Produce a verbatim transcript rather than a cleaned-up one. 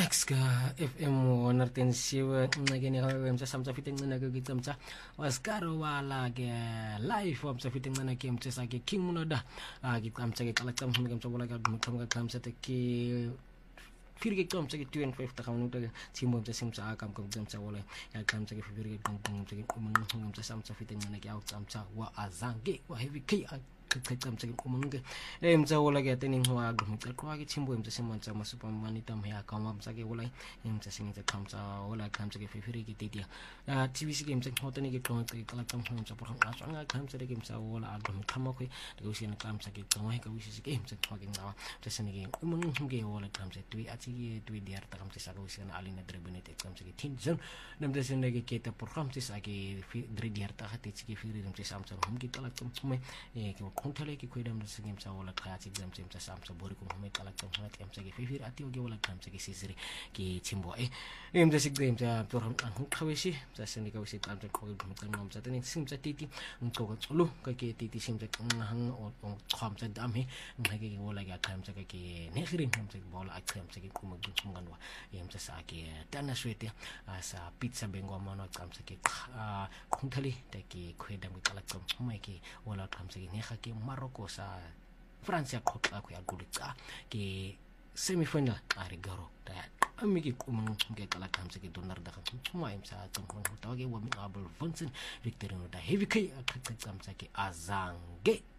Max ka F M one ten siwe ngakeni ka wemsa samsa fiting na gagitsamsa waskaro wala ke live wamsa fiting na ke mtsa sa ke king munoda gitsamsa ke kala tsam hum gamsa wala ka muthamga kamsa te ke firge kamsa ke twenty-five ta kamu ta timbo mtsa simsa akam ko gamsa wala ya kamsa ke firge gamsa ke kumang gamsa samsa fiting na ke outsamsa wa azange wa heavy k kamsa ke kumang e mtsa wala ke tening wa gamsa ko ke timbo mtsa simsa masupa manita mya kama mtsa ke wala mtsa simsa kamsa wala kamsa ke firge ke titia T V C games hotani ke tong ke kala tam hom sa por nga nga kamsa ke gamsa wala agam kama ko de usin kamsa ke tong ka usin ke mtsa ko ke ngawa mtsa sini ke umang ke wala kamsa twi ati ke twi diar ta kamsa sa usin alina drebnet kamsa ke tinjon namda sini ke keta por kamsa sa ke dre diar ta hati ke firi mtsa samsa hom ke kala tam hom e ke kontale ke ko dam sa gamsa wala khati gamsa mtsa samsa bori ko hom kala tam hom kamsa ke firi ati ke wala kamsa ke sisiri ke chimbo e mtsa sig gamsa por hom khawesi sini ka usik amsa ko gumtan nom sa tani sim sa titi ngko ko lu ka ke titi sim sa hang o kham sa dam he ngake wala ga kham sa ke ne khirin ham sa bola akham sa ke kumag kumganwa yam sa sa ke tana swete sa pizza bengo mano kham sa ke khunthali ta ke khwedam ke kala chom mai ke wala kham sa ke ne kha ke Morocco sa Francia ko ka ko ya gulika ke semifinal ari garo ta amigi kumang ke kala kamsa ke donar da kuma im sa tungkong tawage wa mi abul function victory no da heavy kai kamsa ke azange